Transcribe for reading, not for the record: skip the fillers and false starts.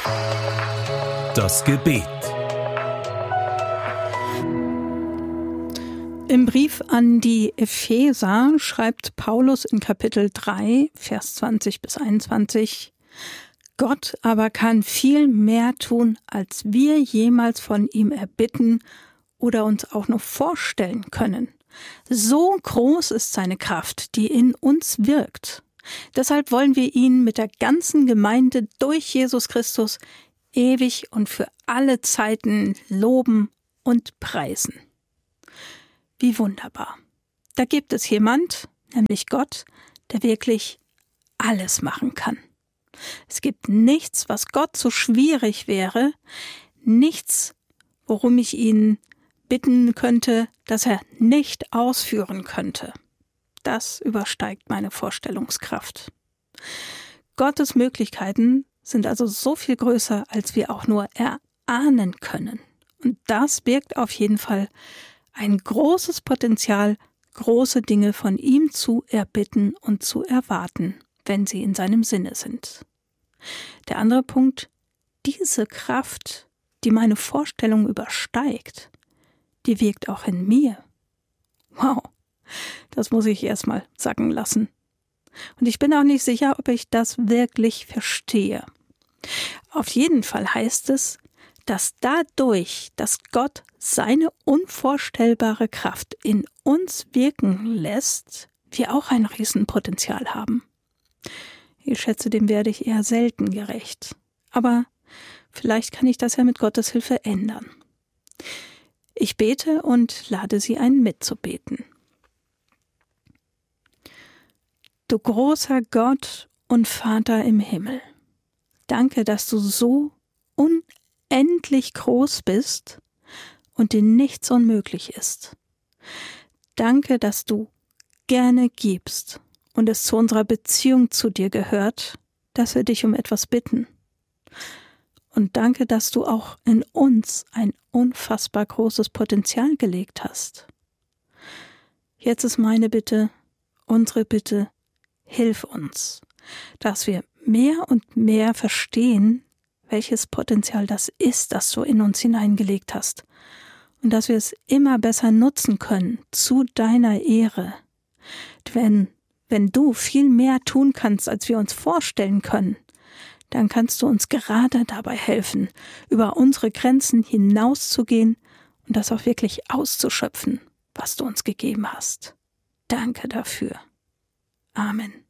Das Gebet. Im Brief an die Epheser schreibt Paulus in Kapitel 3, Vers 20 bis 21: Gott aber kann viel mehr tun, als wir jemals von ihm erbitten oder uns auch noch vorstellen können. So groß ist seine Kraft, die in uns wirkt. Deshalb wollen wir ihn mit der ganzen Gemeinde durch Jesus Christus ewig und für alle Zeiten loben und preisen. Wie wunderbar. Da gibt es jemand, nämlich Gott, der wirklich alles machen kann. Es gibt nichts, was Gott so schwierig wäre, nichts, worum ich ihn bitten könnte, dass er nicht ausführen könnte. Das übersteigt meine Vorstellungskraft. Gottes Möglichkeiten sind also so viel größer, als wir auch nur erahnen können. Und das birgt auf jeden Fall ein großes Potenzial, große Dinge von ihm zu erbitten und zu erwarten, wenn sie in seinem Sinne sind. Der andere Punkt: diese Kraft, die meine Vorstellung übersteigt, die wirkt auch in mir. Wow, das muss ich erstmal sacken lassen. Und ich bin auch nicht sicher, ob ich das wirklich verstehe. Auf jeden Fall heißt es, dass dadurch, dass Gott seine unvorstellbare Kraft in uns wirken lässt, wir auch ein Riesenpotenzial haben. Ich schätze, dem werde ich eher selten gerecht. Aber vielleicht kann ich das ja mit Gottes Hilfe ändern. Ich bete und lade Sie ein, mitzubeten. Du großer Gott und Vater im Himmel, danke, dass du so unendlich groß bist und dir nichts unmöglich ist. Danke, dass du gerne gibst und es zu unserer Beziehung zu dir gehört, dass wir dich um etwas bitten. Und danke, dass du auch in uns ein unfassbar großes Potenzial gelegt hast. Jetzt ist meine Bitte, unsere Bitte: Hilf uns, dass wir mehr und mehr verstehen, welches Potenzial das ist, das du in uns hineingelegt hast, und dass wir es immer besser nutzen können zu deiner Ehre. Wenn du viel mehr tun kannst, als wir uns vorstellen können, dann kannst du uns gerade dabei helfen, über unsere Grenzen hinauszugehen und das auch wirklich auszuschöpfen, was du uns gegeben hast. Danke dafür. Amen.